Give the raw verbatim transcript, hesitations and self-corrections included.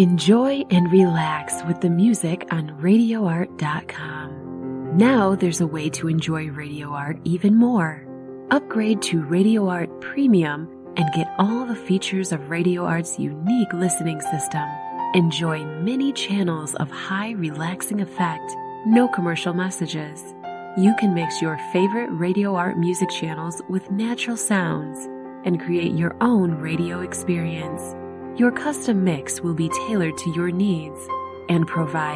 Enjoy and relax with the music on radio art dot com. Now there's a way to enjoy Radio Art even more. Upgrade to Radio Art Premium and get all the features of Radio Art's unique listening system. Enjoy many channels of high relaxing effect, no commercial messages. You can mix your favorite Radio Art music channels with natural sounds and create your own radio experience. Your custom mix will be tailored to your needs and provide